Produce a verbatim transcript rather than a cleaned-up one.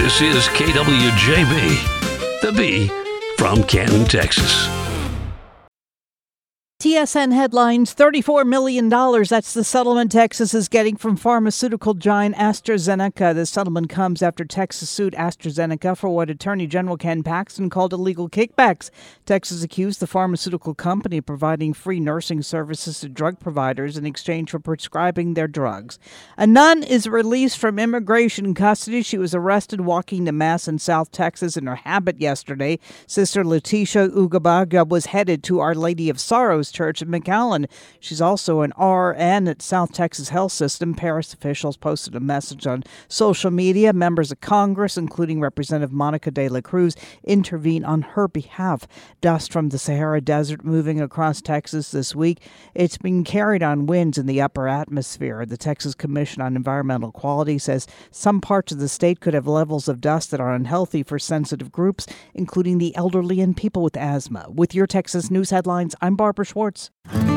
This is K W J B, the B from Canton, Texas. T S N headlines, thirty-four million dollars. That's the settlement Texas is getting from pharmaceutical giant AstraZeneca. The settlement comes after Texas sued AstraZeneca for what Attorney General Ken Paxton called illegal kickbacks. Texas accused the pharmaceutical company of providing free nursing services to drug providers in exchange for prescribing their drugs. A nun is released from immigration custody. She was arrested walking to Mass in South Texas in her habit yesterday. Sister Letitia Ugabaga was headed to Our Lady of Sorrows Church in McAllen. She's also an R N at South Texas Health System. Parish officials posted a message on social media. Members of Congress, including Representative Monica de la Cruz, intervene on her behalf. Dust from the Sahara Desert moving across Texas this week. It's being carried on winds in the upper atmosphere. The Texas Commission on Environmental Quality says some parts of the state could have levels of dust that are unhealthy for sensitive groups, including the elderly and people with asthma. With your Texas News headlines, I'm Barbara Schwartz.